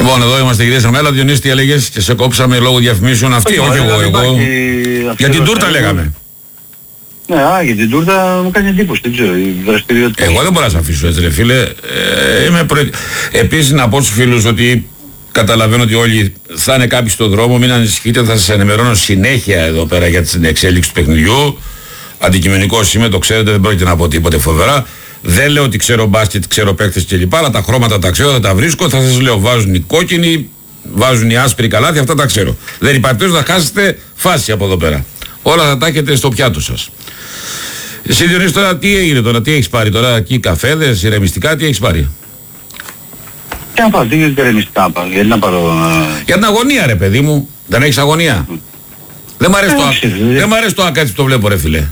Λοιπόν, εδώ είμαστε κυρίες και κύριοι. Διονύση, τι έλεγες και σε κόψαμε λόγω διαφημίσεων. Αυτή, όχι εγώ. Για την τούρτα λέγαμε. Ναι, για την τούρτα μου κάνει εντύπωση, δεν ξέρω, η δραστηριότητα. Εγώ δεν μπορώ να σε αφήσω έτσι, ρε φίλε. Επίσης να πω στους φίλους ότι καταλαβαίνω ότι όλοι θα είναι κάποιοι στον δρόμο, μην ανησυχείτε, θα σας ενημερώνω συνέχεια εδώ πέρα για την εξέλιξη του παιχνιδιού. Αντικειμενικός είμαι, το ξέρετε, δεν πρόκειται να πω τίποτε φοβερά. Δεν λέω ότι ξέρω μπάσκετ, ξέρω παίκτες κλπ. Αλλά τα χρώματα τα ξέρω, θα τα βρίσκω, θα σας λέω βάζουν οι κόκκινοι, βάζουν οι άσπροι καλάθι, αυτά τα ξέρω. Δεν υπάρχει περίπτωση να χάσετε φάση από εδώ πέρα. Όλα θα τα έχετε στο πιάτο σας. Εσύ Διονύση τώρα τι έγινε τώρα, τι έχεις πάρει τώρα, εκεί καφέδες, ηρεμιστικά, τι έχεις πάρει? Τι να πάρω, τι ηρεμιστικά πάρω, γιατί να πάρω... Για την αγωνία ρε παιδί μου, δεν έχεις αγωνία? Δεν μ' αρέσει το άκα έτσι που το βλέπω ρε φίλε.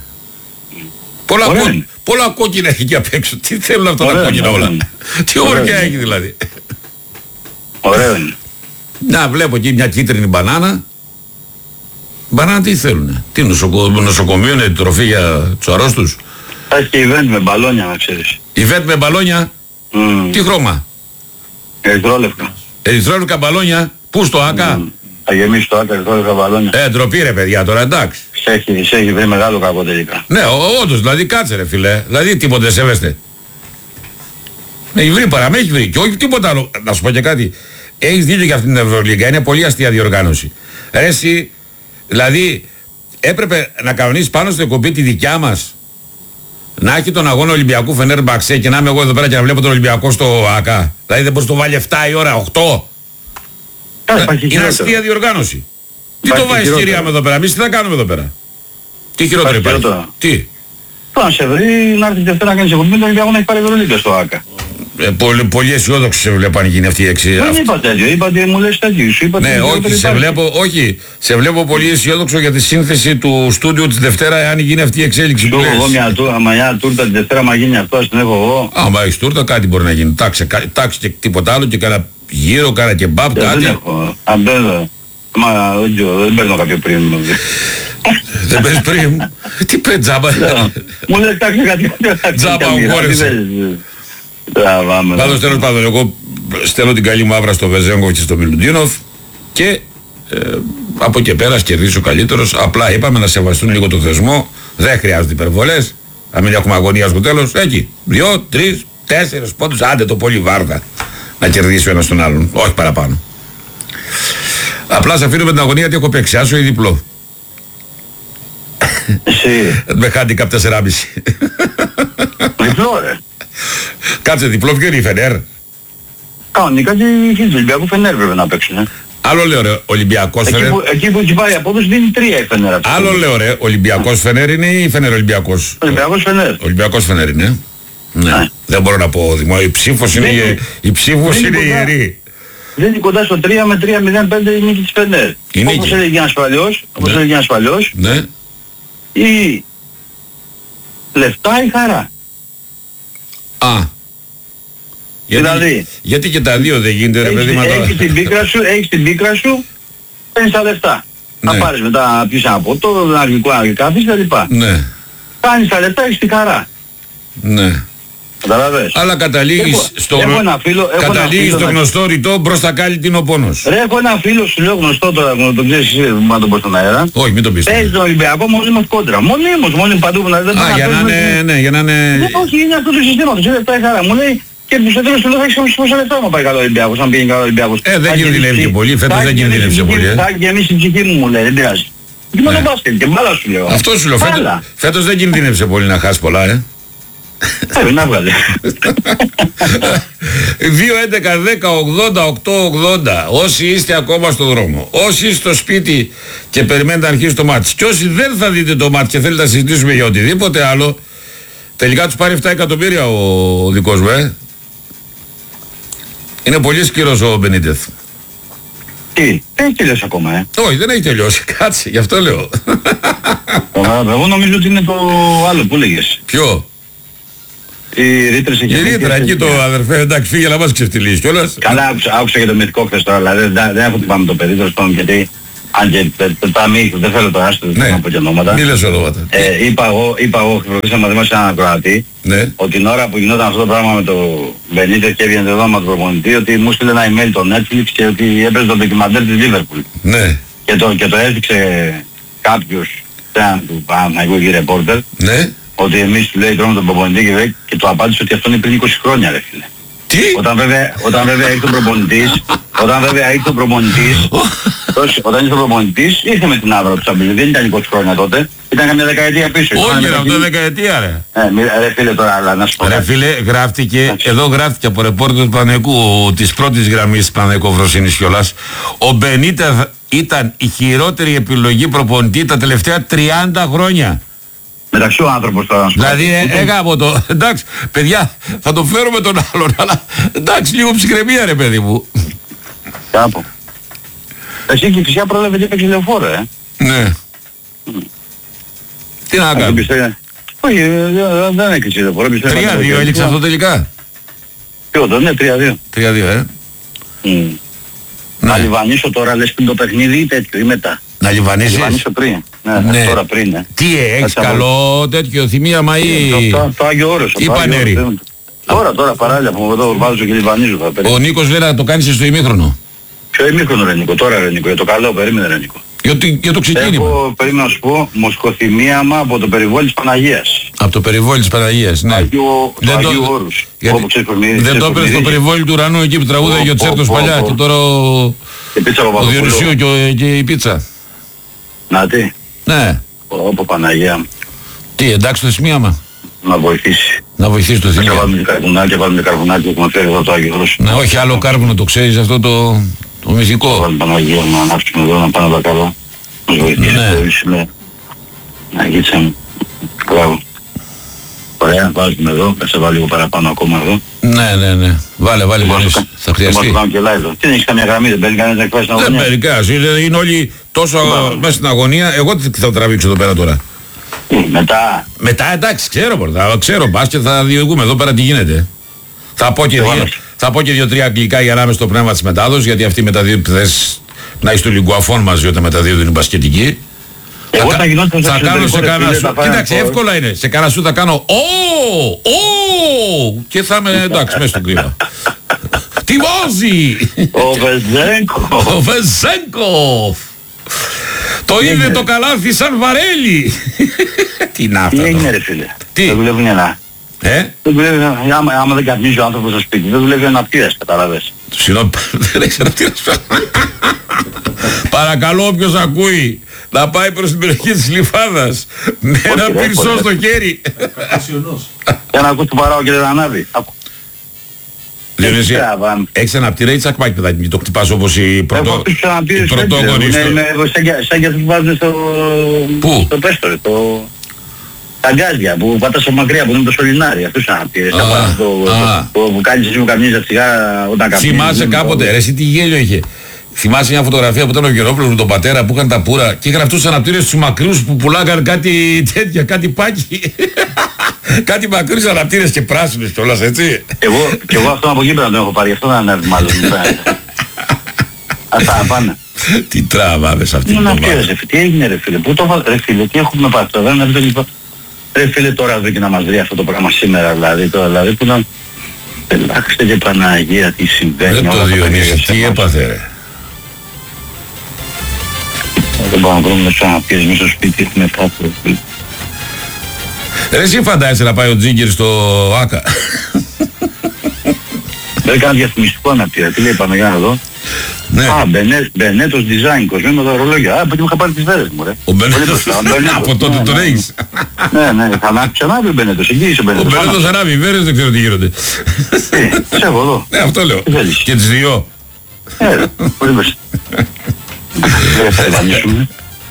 Πολλά κόκκινα έχει εκεί απ' έξω, τι θέλουν αυτά τα κόκκινα όλα. Τι όρκια έχει δηλαδή. Ωραίο είναι. Να βλέπω εκεί μια κίτρινη μπανάνα. Μπανάνα τι θέλουνε? Τι νοσοκομείο είναι τροφή για τους αρρώστους? Θα έχει και event με μπαλόνια να ξέρεις. Event με μπαλόνια? Τι χρώμα? Ερυθρόλευκα. Ερυθρόλευκα μπαλόνια? Πού στο άκα? Θα γεμίσει το άκα ερυθρόλευκα μπαλόνια. Ντροπή ρε παιδιά τώρα, εντάξει. Σε έχει βρει μεγάλο κακό τελικά. Ναι, όντως, δηλαδή κάτσε ρε φίλε. Δηλαδή τίποτε δεν σέβεστε. Με έχει βρει παρά, με έχει βρει. Και όχι τίποτα άλλο. Να σου πω και κάτι. Έχεις δίκιο για αυτήν την Ευρωλίγκα. Είναι πολύ αστεία διοργάνωση. Ρε εσύ, δηλαδή έπρεπε να κανονίσεις πάνω στο εκπομπή τη δικιά μας. Να έχει τον αγώνα Ολυμπιακού Φενέρμπαξε και να είμαι εγώ εδώ πέρα και να βλέπω τον Ολυμπιακό στο ΑΚΑ. Δηλαδή δεν μπορείς να το βάλει 7 η ώρα, 8. Είναι αστεία διοργάνωση. Τι το βάζεις κυρία με εδώ πέρα, εμείς τι θα κάνουμε εδώ πέρα? Τι χειρότερο υπάρχει? Τι? Τώρα σε βρει να έρθει Δευτέρα να κάνεις εκπομπή, τον Ολυμπιακό να έχει πάρει Ευρωλίγκα στο ΑΚΑ. Πολύ αισιόδοξο σε βλέπω αν γίνει αυτή η εξή. Δεν είπα τέτοιο, είπατε μου λες τέτοιο. Ναι, σε βλέπω πολύ αισιόδοξο για τη σύνθεση του στούντιου της Δευτέρα εάν γίνει αυτή η εξέλιξη που λες. Εγώ μια τούρτα τη Δευτέρα, μα γίνει αυτό, ας την έχω εγώ. Άμα έχεις τούρτα κάτι μπορεί να γίνει. Τάξει και τίποτα άλλο και κάνα γύρο, κάνα κεμπάπ, κάτι. Δεν έχω. Δεν παίρνω κάποιο πριν. Δεν παίρνεις πριν? Τι παίρνει τζάμπα? Μου λες τάξει κάτι. Τζάμπα αγόρευσε. Πάντως τέλος πάντων, εγώ στέλνω την καλή μου άβρα στο Βεζέγκοφ και στο Μιλουντίνοφ και από εκεί πέρα κερδίσει ο καλύτερος. Απλά είπαμε να σεβαστούν λίγο το θεσμό. Δεν χρειάζονται υπερβολές. Να μην έχουμε αγωνία στο τέλος. Εκεί 2, 3, 4 πόντους. Άντε το πολύ βάρδα να κερδίσει ο ένας τον άλλον. Όχι παραπάνω. Απλά σε αφήνουμε την αγωνία γιατί έχω παίξει άσο ή διπλό. Εσύ. Με handicap 4,5. Διπλό ρε. Κάτσε διπλό, ποιο είναι η Φενέρ? Κανονικά και οι φίλοι του Ολυμπιακού Φενέρ πρέπει να παίξουν. Άλλο λέω ρε, Ολυμπιακός Φενέρ. Εκεί που έχει πάει η απόδοση δίνει 3 η Φενέρ. Άλλο λέω ρε, Ολυμπιακός Φενέρ είναι ή Φενέρ Ολυμπιακός? Ολυμπιακός Φενέρ. Ολυμπιακός Φενέρ είναι. Ναι. Δεν μπορώ να πω δημό, η ψήφος είναι ιερή. Δεν είναι κοντά στο 3 με 3-0-5 η νίκη της Φενέρ. Όπως έλεγε ένας παλιός, ναι. Ή λεφτά ή χαρά. Δηλαδή, γιατί και τα δύο δεν γίνεται ρε παιδί? Έχεις την πίκρα σου, παίρνεις τα λεφτά. Ναι. Θα πάρεις μετά πίσω από το αργικό καφέ και τα λοιπά. Ναι. Κάνεις τα λεφτά, έχεις τη χαρά. Ναι. Καταλαβες. Αλλά καταλήγεις στο γνωστό ρητό μπρος τα κάλλη την ο πόνος. Ρε, έχω ένα φίλο σου λέω γνωστό τώρα, το ξέρεις εσύ, να το πω στον αέρα. Όχι, μην το πεις. Παίζει τον Ολυμπιακό μονίμως κόντρα. Μονίμως παντού που να δεν πάει. Για να είναι... Όχι, είναι αυτό το συστήματος, είναι λεφτά η χαρά. Μου λέει και στο τέλος του λέω θα έχεις πόσα λεφτά να πάει καλό Ολυμπιακός, αν πήγαινε καλό Ολυμπιακός. Δεν κινδυνεύει και πολύ, φέτος δεν κινδυνεύει πολύ. Θα γεμίσει την ψυχή μου λέει, δεν πειράζει. Και με το μπάσκετ και μπάλα σου λέω. Αυτό σου λέω, φέτος δεν κινδύνευσε πολύ να χάσει πολλά, να βγάλε. 2-11-10-80-8-80. Όσοι είστε ακόμα στο δρόμο, όσοι είστε στο σπίτι και περιμένετε να αρχίσει το μάτς, και όσοι δεν θα δείτε το μάτς και θέλετε να συζητήσουμε για οτιδήποτε άλλο, τελικά τους πάρει 7 εκατομμύρια ο δικός μου, Είναι πολύ σκληρός ο Μπενίτεθ. Τι, δεν έχει τελειώσει ακόμα, Όχι, δεν έχει τελειώσει, κάτσε, γι' αυτό λέω. Εγώ νομίζω ότι είναι το άλλο που λέγες. Ποιο? Οι ρήτρες εκεί. Η ρήτρα εκεί το αδερφέ, εντάξει, φύγε να μας ξεφτυλίσεις κιόλας. Καλά, άκουσα για το μυθικό χθες τώρα, δηλαδή δεν έχω τι πάμε το παιδί, τέλος πάντων, γιατί αν και τα μη, δεν θέλω το άστρο, δεν θα πω και ονόματα. Μη λες ονόματα. Είπα εγώ, χρησιμοποιήσα μαθήμα σε έναν ακροατή, ότι την ώρα που γινόταν αυτό το πράγμα με το Μπενίτες και έβγαινε το δώμα του προπονητή, ότι μου στείλε ένα email το Netflix και ότι έπαιζε το ντοκιμαντέρ της Liverpool. Ναι. Και το έδειξε κάποιος, έναν του Παναγιώτη ρεπόρτερ, ότι εμείς του λέει τρώμε τον προπονητή και του απάντησε ότι αυτό είναι πριν 20 χρόνια ρε φίλε. Τι? Όταν βέβαια ήρθε ο προπονητής, όταν ήρθε ο προπονητής, ήρθε με την άβρα του Τσαμπίλη, δεν ήταν 20 χρόνια τότε, ήταν καμιά δεκαετία πίσω. Όχι, αυτό δεκαετία ρε. Ρε φίλε τώρα, αλλά να σου πω. Ρε φίλε, εδώ γράφτηκε από ρεπόρτερ του Παναγικού της πρώτης γραμμής Παναγικού Βροσίνης κιόλας, ο Μπενίτες ήταν η χειρότερη επιλογή προπονητή τα τελευταία 30 χρόνια. Μεταξύ ο άνθρωπος τώρα να σου πω. Δηλαδή από το, εντάξει παιδιά θα το φέρουμε τον άλλον, αλλά εντάξει λίγο ψυχραιμία ρε παιδί μου. Κάπου. Εσύ και φυσικά πρόλαβε και έπαιξε λεωφόρο Ναι. Τι να κάνω. Όχι, δεν έκλεισε λεωφόρο. 3-2 έλειξε αυτό τελικά. Ποιο το, ναι 3-2. 3-2 Να λιβανίσω τώρα λες πριν το παιχνίδι ή τέτοιο ή μετά. Να λιβανίσεις. Να λιβανίσω πριν. Ναι, τώρα πριν, ναι. Τι έχεις καλό τέτοιο θυμίαμα ή... Το Άγιο Όρος. Ή Πανέρι. Τώρα παράλληλα που εδώ βάζω και λιβανίζω. Ο Νίκος λέει να το κάνεις στο ημίχρονο. Ποιο ημίχρονο ρε Νίκο, τώρα ρε Νίκο, για το καλό περίμενε ρε Νίκο. Για το ξεκίνημα. Έχω, περίμενα να σου πω, μοσχοθυμίαμα από το περιβόλι της Παναγίας. Από το περιβόλι της Παναγίας, ναι. Αγίου Όρους. Δεν το έπαιρνε στο περιβόλι του ουρανού εκεί που τραγούδαγε ο Τσέρτος παλιά και τώρα ο Διονυσίου και η πίτσα. Να τι. Ναι. Όπω Παναγία μου. Τι, εντάξει το θυμίαμα. Να βοηθήσει. Να βοηθήσει το θυμίαμα. Και βάλουμε καρβουνάκι που μας φέρει εδώ το Άγιο Όρος. Ναι, όχι άλλο κάρβουνο το ξέρεις αυτό το μυθικό. Βάλουμε Παναγία μου να ανάψουμε εδώ να πάνε τα καλά. Μας βοηθήσει το ίσουμε. Να γίτσα μου. Μπράβο. Ωραία, βάζουμε εδώ, θα σε βάλω λίγο παραπάνω ακόμα εδώ. Ναι. Βάλε Λεωνίς, θα χρειαστεί. Τι δεν έχεις καμία γραμμή, δεν παίρνει κανένας να εκφράσει την αγωνία. Δεν παίρνει, είναι όλοι τόσο μέσα στην αγωνία, εγώ τι θα τραβήξω εδώ πέρα τώρα. Μετά εντάξει, ξέρω μπάσκετ, θα διηγούμε εδώ πέρα τι γίνεται. Θα πω και 2-3 αγγλικά για να είμαι στο πνεύμα της μετάδοσης, γιατί αυτοί μεταδίδουν θες να είσαι στο Λιγκουαφών μαζί όταν μεταδίδουν την μπασκετική. Θα κάνω σε κανένα σου. Κοίταξε, εύκολα είναι. Σε κανένα σου θα κάνω και θα είμαι εντάξει μέσα στον κρύο. Τι βάζει! Ο Βεζέγκοφ! Το είδε το καλάθι σαν βαρέλι! Τι είναι αυτό? Τι έγινε ρε φίλε? Τι? Δεν δουλεύουν ένα. Δεν δουλεύει, άμα δεν καπνίζει ο άνθρωπος στο σπίτι, δεν δουλεύει ένα πτήρας, καταλαβες. Συγγνώμη, δεν έχεις ένα πτήρας. Παρακαλώ όποιος ακούει να πάει προς την περιοχή της Λιφάδας με ένα πυρσό στο χέρι. Για να ακούς του παράω και δεν ανάβει. Διονύση, έχεις ένα πτήρα ή τσακμάκι παιδάκι μου, το χτυπάς όπως οι πρωτόγονοι στο... Σαν και αυτούς που βάζουν στο πέστορε, τα γκάζια που πατάς στο μακριά που είναι το σωληνάρι, αυτούς είναι αναπτήρες. Που κάνεις εσύ που καπνίζεις σιγά όταν καπνίζεις. Θυμάσαι κάποτε, ρε εσύ τι γέλιο είχε. Θυμάσαι μια φωτογραφία που ήταν ο Γερόπουλος με τον πατέρα που είχαν τα πουρα και είχαν αυτούς τους αναπτήρες τους μακρούς που πουλάγαν κάτι τέτοια, κάτι πάκι. Κάτι μακρύς αναπτήρες και πράσινους κιόλας, έτσι. Και εγώ αυτό από εκεί πρέπει να τον έχω πάρει, αυτό να ανέβει μάλλον. Ας τα πάνε. Τι τράβαβες αυτή την εβδομάδα. Τι έγινε ρε φίλε, πού το βάλε, ρε φίλε, τι έχουμε πάρει τώρα, να δείτε λοιπόν. Ρε φίλε τώρα εδώ και να μας βρει αυτό το πράγμα σήμερα δηλαδή, που να... Ελάχιστε και Παναγία τι συμβαίνει. Δεν το Διονύση, τι έπαθε ρε. Δεν μπορούμε να βρούμε σαν να πιέζει μέσα στο σπίτι, έχουμε κάτι. Ρε εσύ φαντάζεσαι να πάει ο Τζίγκερ στο ΆΚΑ. Δεν έκανα διαφημιστικό να πει, τι λέει πάμε για να δω. Μπενέτος design, κοσμί με τα ορολόγια. Που είχα πάρει τις βέρες μου ρε. Ο Μπενέτος, από τότε τον έχεις. Ναι, θα ξανάβει ο Μπενέτος, εκεί είσαι ο Μπενέτος. Ο Μπενέτος ανάβει οι βέρες, δεν ξέρω τι γίνονται. Σε έχω εδώ. Ναι, αυτό λέω. Και τις δύο. Πολύ πες. Δεν θα εμφανίσουμε.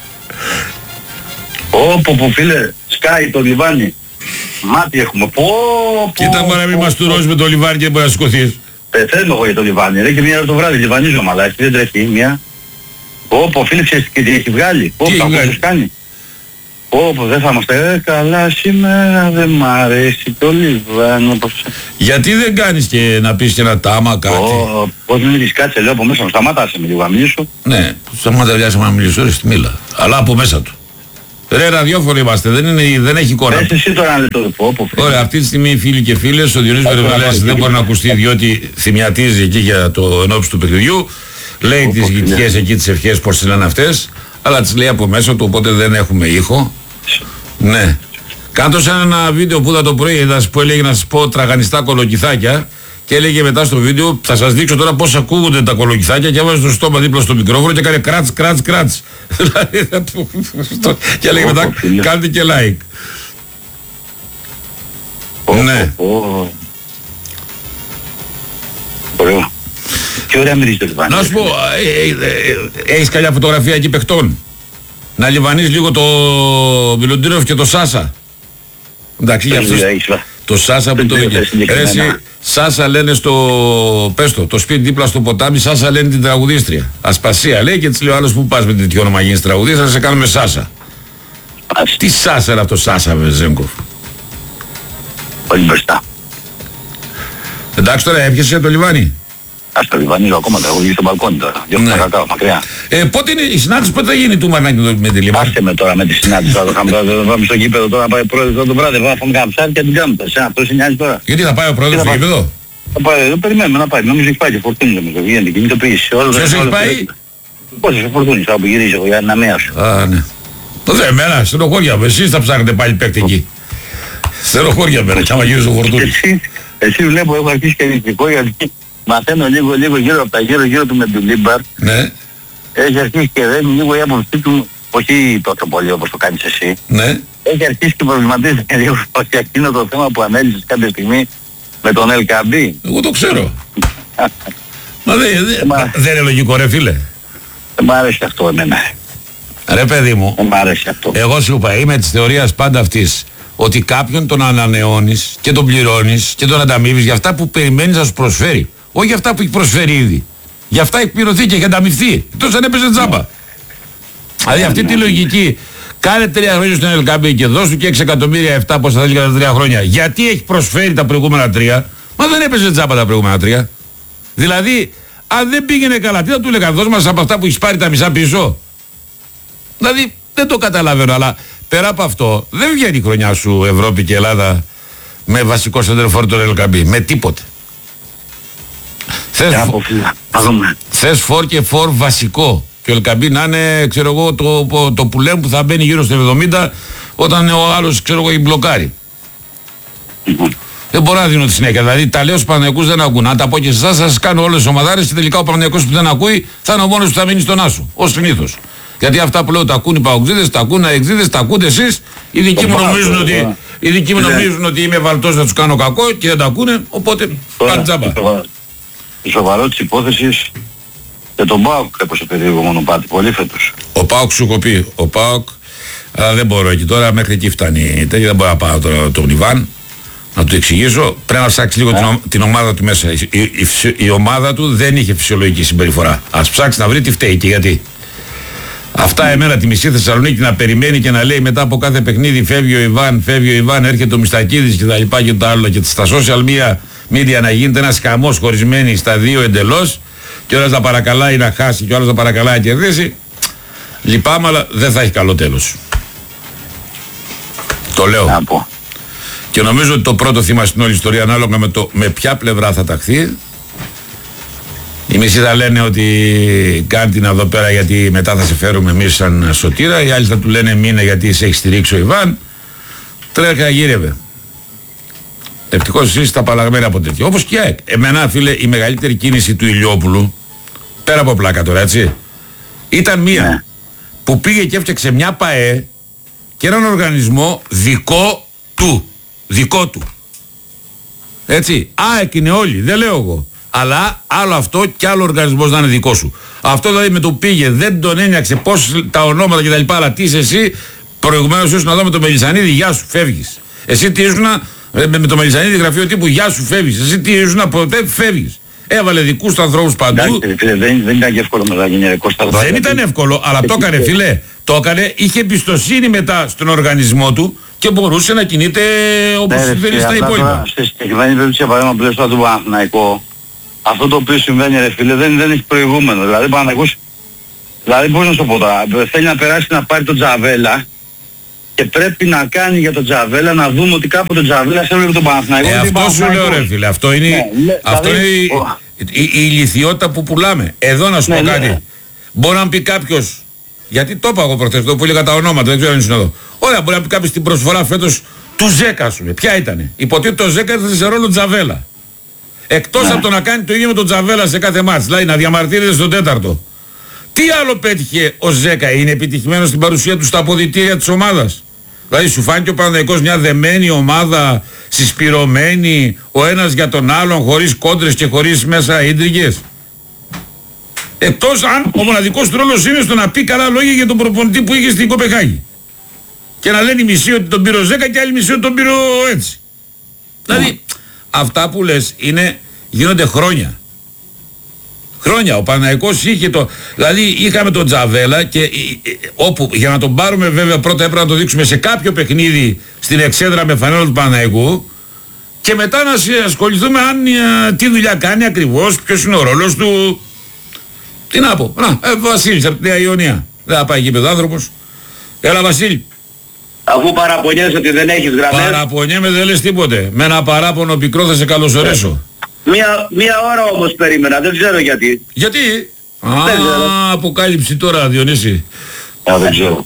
Πω φίλε, σκάει το λιβάνι. Μάτι έχουμε. Κοίτα μου να μην μας τουρώσεις με το λιβάνι και μπορεί να σηκωθείς. Θέλω εγώ για το λιβάνι ρε και μία ώρα το βράδυ λιβανίζω μαλάκι, δεν τρέχει μία. Φίλε ξέρεις και τι έχει βγάλει. Τι έχει βγάλει. Κάνει. Όπου δεν θα είμαστε καλά σήμερα, δεν μ' αρέσει το Λιβάνι. Γιατί δεν κάνεις και να πεις και ένα τάμα κάτι? Πώς μην μιλήσεις, κάτσε λέω από μέσα μου, σταμάτασε με λίγο να μιλήσω. Ναι, σταμάτα να μιλήσω, ρε στη μίλα. Αλλά από μέσα του. Ρε, ραδιόφωνο είμαστε, δεν έχει εικόνα. Πες εσύ τώρα να λέει το πω. Ωραία, αυτή τη στιγμή φίλοι και φίλες, ο Διονύσης Βερβελέας δεν μπορεί να ακουστεί διότι θυμιατίζει εκεί για το ενόψει του παιχνιδιού. Λέει τις γητικές εκεί τις ευχές, πώς τις λένε αυτές, αλλά τις λέει από μέσα του, οπότε δεν έχουμε ήχο. Ναι. Κάτω σε ένα βίντεο που είδα το πρωί, είδα που έλεγε να σας πω τραγανιστά κολοκυθάκια και έλεγε μετά στο βίντεο, θα σας δείξω τώρα πώς ακούγονται τα κολοκυθάκια και έβαζε το στόμα δίπλα στο μικρόφωνο και έκανε κράτς. Και έλεγε μετά, κάντε και like. Ναι. Ωραίο. Και ωραία μυρίζει το Λιβάνι. Να σου πω, έχεις καλιά φωτογραφία εκεί παιχτών? Να λιβανείς λίγο το Μιλοντίνοφ και το Σάσα. Εντάξει, για αυτούς το Σάσα που το είχε. Σάσα λένε στο, πες το σπίτι δίπλα στο ποτάμι, Σάσα λένε την τραγουδίστρια. Ασπασία λέει και της λέει ο άλλος που πας με τέτοιο όνομα γίνεις τραγουδίστρια, θα σε κάνουμε Σάσα. Τι Σάσα είναι αυτό Σάσα Βεζέγκοφ? Πολύ μπροστά. Εντάξει τώρα έπιασε το Λιβάνι. Ας το Λιβανίζω ακόμα, τραγουδί στο μπαλκόνι τώρα. Διώχνω τα κακάω μακριά. Πότε είναι η συνάντηση, πότε θα γίνει του Μαρνάκη με τη Λιβάνι? Άστε με τώρα με τη συνάντηση. Θα πάμε στο γήπεδο τώρα, πάει ο πρόεδρος το βράδυ. Θα φάμε κανένα ψάρι και την κάνουμε. Αυτό σε νοιάζει τώρα. Γιατί θα πάει ο πρόεδρος στο γήπεδο? Θα πάει εδώ, περιμένουμε να πάει. Νομίζω έχει πάει και Φορτούνη νομίζω. Γίνεται κινητοποίηση. Ποιος έχει πάει? Πόσες ο Φορτούνης θα που γυρίζει εγώ για ένα νέα σου. Α, ναι. Τότε εμένα, στενοχώρια μου. Εσείς θα ψάχνετε πάλι παίκτη εκεί. Στενοχώρια μένα κι άμα γυρίζει ο Φορτούνης. Εσύ βλέπω έχω αρχίσει και ενιστικό γιατί μαθαίνω λίγο γύρω από τα γύρω του με τον Λίμπαρ. Ναι. Έχει αρχίσει και δεν λίγο η άποψή του, όχι τόσο πολύ όπως το κάνεις εσύ. Ναι. Έχει αρχίσει και προβληματίζεται λίγο για εκείνο το θέμα που ανέλησες κάποια στιγμή με τον LKB. Εγώ το ξέρω. Μα δεν είναι λογικό ρε φίλε. Δεν μ' αρέσει αυτό εμένα. Ρε παιδί μου, δεν μ' αρέσει αυτό. Εγώ σου είπα, είμαι της θεωρίας πάντα αυτής ότι κάποιον τον ανανεώνεις και τον πληρώνεις και τον ανταμείβεις για αυτά που περιμένεις να σου προσφέρει. Όχι για αυτά που έχει προσφέρει ήδη. Για αυτά έχει πληρωθεί και έχει ανταμειφθεί. Εκτός αν έπαιζε τζάμπα. Δηλαδή αυτή τη λογική, κάνε 3 χρόνια στον LKB και δώσ' του και 6 εκατομμύρια 7 πώς θα θέλει για τα 3 χρόνια. Γιατί έχει προσφέρει τα προηγούμενα 3, μα δεν έπαιζε τζάμπα τα προηγούμενα 3. Δηλαδή, αν δεν πήγαινε καλά, τι θα του έλεγα, δώσ' μας από αυτά που έχεις πάρει τα μισά πίσω. Δηλαδή, δεν το καταλαβαίνω, αλλά πέρα από αυτό, δεν βγαίνει η χρονιά σου Ευρώπη και Ελλάδα με βασικό σεντερφόρ τον LKB, με τίποτε. Θες φορ και φορ βασικό. Και ο LKB να είναι, ξέρω εγώ, το πουλέμ που θα μπαίνει γύρω στο 70 όταν ο άλλος, ξέρω εγώ, μπλοκάρει. Δεν μπορώ να δίνω τη συνέχεια. Δηλαδή τα λέω στους Παναθηναϊκούς δεν ακούν. Αν τα πω και σε εσάς, θα σας κάνω όλες τις ομαδάρες και τελικά ο Παναθηναϊκός που δεν ακούει θα είναι ο μόνος που θα μείνει στον άσο. Ως συνήθως. Γιατί αυτά που λέω τα ακούν οι παοξίδες, τα ακούν οι αεξίδες, τα ακούτε εσείς. Οι δικοί μου νομίζουν ότι είμαι βαλτός να τους κάνω κακό και δεν τα ακούνε. Οπότε πάνε τζάμπα. Το σοβαρό της υπόθεσης και τον ΠΑΟΚ έπωσε περίεργο μονοπάτι πολύ φέτος. Ο ΠΑΟΚ σου έχω πει. Ο ΠΑΟΚ δεν μπορώ εκεί τώρα, μέχρι εκεί φτάνει. Δεν μπορώ να πάω τώρα τον Ιβάν να του εξηγήσω. Πρέπει να ψάξει λίγο την ομάδα του μέσα. Η ομάδα του δεν είχε φυσιολογική συμπεριφορά. Ας ψάξει να βρει τι φταίει και γιατί. Αυτά εμένα τη μισή Θεσσαλονίκη να περιμένει και να λέει μετά από κάθε παιχνίδι φεύγει ο Ιβάν, έρχεται ο Μιστακίδης και τα λοιπά και τα άλλα και στα social media να γίνεται ένας χαμός χωρισμένοι στα δύο εντελώς και ο άλλος να παρακαλάει να χάσει και ο άλλος να παρακαλάει να κερδίσει. Λυπάμαι, αλλά δεν θα έχει καλό τέλος. Το λέω. Και νομίζω ότι το πρώτο θύμα στην όλη ιστορία, ανάλογα με ποια πλευρά θα ταχθεί, οι μισοί θα λένε ότι κάνει την εδώ πέρα γιατί μετά θα σε φέρουμε εμείς σαν σωτήρα, οι άλλοι θα του λένε μείνε γιατί σε έχει στηρίξει ο Ιβάν. Τρέχα γύρευε. Ευτυχώς εσείς τα απαλλαγμένα από τέτοιο. Όπως και ΑΕΚ. Εμένα, φίλε, η μεγαλύτερη κίνηση του Ηλιόπουλου, πέρα από πλάκα τώρα, έτσι, ήταν μία που πήγε και έφτιαξε μια ΠΑΕ και έναν οργανισμό δικό του. Δικό του. Έτσι. ΑΕΚ είναι όλοι, δεν λέω εγώ. Αλλά άλλο αυτό και άλλο οργανισμός να είναι δικό σου. Αυτό δηλαδή με το πήγε, δεν τον ένιαξε πώς τα ονόματα και τα λοιπά, αλλά τι είσαι εσύ, προηγουμένως ήσουν να δω με το Μελισσανίδη, γεια σου, φεύγεις. Εσύ τι ήσουν με το Μελισσανίδη γραφείο τύπου, γεια σου, φεύγεις. Εσύ τι ήσουν, ποτέ φεύγεις. Έβαλε δικούς του ανθρώπους παντού. Εντάξει, δεν ήταν και εύκολο μετά να γίνει Κώστα. Δεν ήταν εύκολο, αλλά το έκανε, φίλε. Το έκανε, είχε εμπιστοσύνη μετά στον οργανισμό του και μπορούσε να κινείται όπως θέλει στα υπόλοιπα. Στη συγκεκριμένη περίπτωση, για παράδειγμα, πλέον στο Παναθηναϊκό, αυτό το οποίο συμβαίνει, ρε φίλε, δεν έχει προηγούμενο. Δηλαδή, Παναθηναϊκός, δηλαδή πώς να σου πω τώρα, θέλει να περάσει να πάρει τον Τζαβέλα και πρέπει να κάνει για τον Τζαβέλα να δούμε ότι κάποτε τον Τζαβέλα έβλεπε τον Παναθηναϊκό. Αυτό σου λέω, ρε φίλε, αυτό είναι, αυτό είναι η ηλιθιότητα που πουλάμε. Εδώ να σου πω κάτι. Μπορεί να πει κάποιος, γιατί το είπα εγώ προχθές, το που έλεγα τα ονόματα, δεν ξέρω αν είναι εδώ. Ωραία, μπορεί να πει κάποιος την προσφορά φέτος του Ζέκα, σου λέει. Ποια ήτανε? Υποτίθεται το Ζέκα ήρθε σε ρόλο Τζαβέλα. Εκτός από το να κάνει το ίδιο με τον Τζαβέλα σε κάθε μάτς, δηλαδή να διαμαρτύρεται στον τέταρτο. Τι άλλο πέτυχε ο Ζέκα? Είναι επιτυχημένος στην παρουσία του στα αποδυτήρια της ομάδας? Δηλαδή σου φάνηκε ο Παναθηναϊκός μια δεμένη ομάδα, συσπυρωμένη, ο ένας για τον άλλον, χωρίς κόντρες και χωρίς μέσα ίντριγες? Εκτός αν ο μοναδικός του ρόλος είναι στο να πει καλά λόγια για τον προπονητή που είχε στην Κοπεχάγη. Και να λένε μισή ότι τον πήρε ο Ζέκα και άλλη μισή ότι τον πήρε έτσι. Δηλαδή αυτά που λες γίνονται χρόνια. Χρόνια. Ο Παναθηναϊκός είχε το... Δηλαδή είχαμε τον Τζαβέλα και όπου για να τον πάρουμε βέβαια πρώτα έπρεπε να το δείξουμε σε κάποιο παιχνίδι στην εξέδρα με φανέλα του Παναθηναϊκού και μετά να ασχοληθούμε αν τι δουλειά κάνει ακριβώς, ποιος είναι ο ρόλος του. Τι να πω. Βασίλης από τη Νέα Ιωνία. Δεν θα πάει εκεί παιδάνθρωπος. Έλα Βασίλη. Αφού παραπονιέσαι ότι δεν έχεις γραμμές. Παραπονιέμαι, δεν λες τίποτε. Με ένα παράπονο πικρό θα σε καλωσορίσω. Μία ώρα όμως περίμενα, δεν ξέρω γιατί. Γιατί? Αποκάλυψη τώρα, Διονύση. Δεν ξέρω.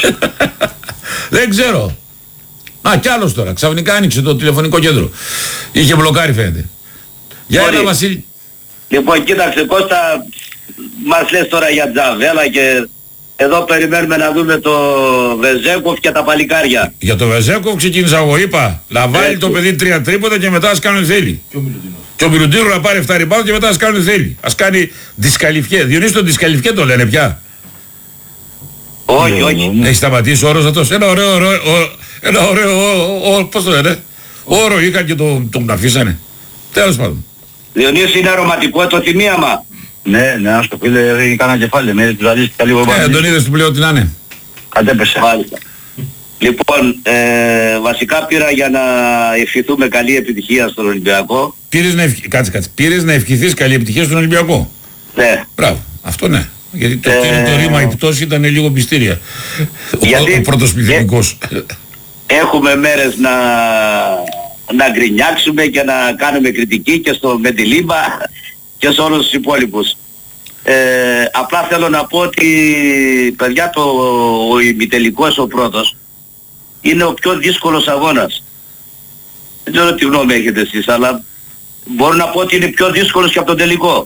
Δεν ξέρω. Κι άλλος τώρα. Ξαφνικά άνοιξε το τηλεφωνικό κέντρο. Είχε μπλοκάρει φαίνεται. Για έλα Βασίλη. Λοιπόν, κοίταξε Κώστα, μας λες τώρα για Τζαβέλα και εδώ περιμένουμε να δούμε το Βεζέκοφ και τα παλικάρια. Για το Βεζέκοφ ξεκίνησα εγώ, είπα. Να βάλει το παιδί 3 τρίποτα και μετά ας κάνει θέλει. Και ο Μιλουτίνο να πάρει 7 ριμπάουντ και μετά ας κάνει θέλει. Ας κάνει δισκαλιφιέ. Διονύση το δισκαλιφιέ το λένε πια. Όχι. Έχει σταματήσει ο όρος αυτός. Ένα ωραίο, πώς το λένε. Όρο είχαν και τον αφήσανε. Τέλος πάντων. Διονύση είναι αρωματικό το θυμίαμα. Ναι, ας το φίλε, έκανα κεφάλι, με τους αλίστηκα λίγο πάνω. Τον είδες του πλέον τι να είναι. Κατέπεσε. Μάλιστα. Λοιπόν, βασικά πήρα για να ευχηθούμε καλή επιτυχία στον Ολυμπιακό. Πήρες να ευχηθείς καλή επιτυχία στον Ολυμπιακό. Ναι. Μπράβο, αυτό ναι. Γιατί το ρήμα η πτώση ήταν λίγο πιστήρια. Ο πρώτος πληθυντικός. Έχουμε μέρες να γκρινιάξουμε και να κάνουμε κριτική και στο Μεντιλίμπα και σε όλους τους υπόλοιπους. Απλά θέλω να πω ότι παιδιά ο ημιτελικός ο πρώτος είναι ο πιο δύσκολος αγώνας. Δεν ξέρω τι γνώμη έχετε εσείς, αλλά μπορώ να πω ότι είναι πιο δύσκολος και από τον τελικό.